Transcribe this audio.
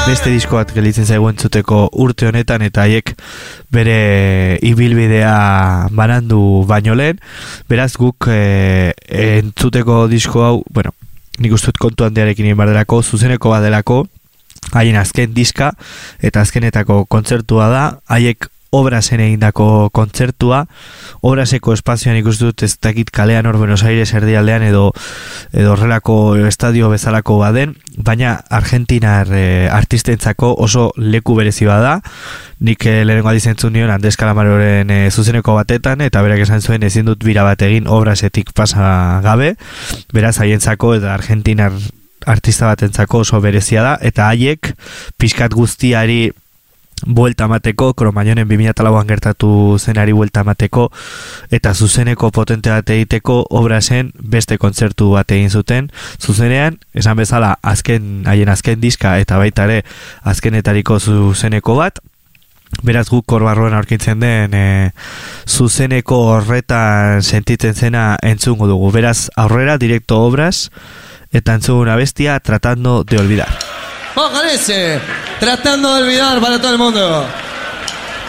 beste disko bat gelditzen zaigu entzuteko urte honetan, eta haiek bere ibilbidea banandu baino lehen, beraz guk entzuteko disko hau, bueno, nik uste dut kontu handiarekin egin bardelako, zuzeneko badelako, haien azken diska, eta azkenetako kontzertua da, haiek Obrasen egindako kontzertua, Obraseko espazioan ikusten dut ez dakit kalean hor Buenos Aires erdialdean edo horrelako estadio bezalako baden, baina argentinar artistentzako oso leku berezi bada. Nik lehenengo adizentzun nion Andres Calamaroren zuzeneko batetan, eta berak esan zuen ezin dut bira bat egin Obrasetik pasa gabe, beraz haientzako eta argentinar artista batentzako oso berezia da, eta haiek pixkat guztiari buelta mateko, Cromañonen 2004an gertatu zenari buelta mateko, eta zuzeneko potente bat egiteko Obrasen beste kontzertu bat egin zuten, zuzenean, esan bezala haien azken diska, eta baita ere azkenetariko zuzeneko bat, beraz guk hor barruan aurkitzen den zuzeneko horretan sentitzen zena entzungo dugu, beraz aurrera directo Obras, eta entzungo una bestia Tratando de olvidar. Ojalá ese, Tratando de olvidar para todo el mundo.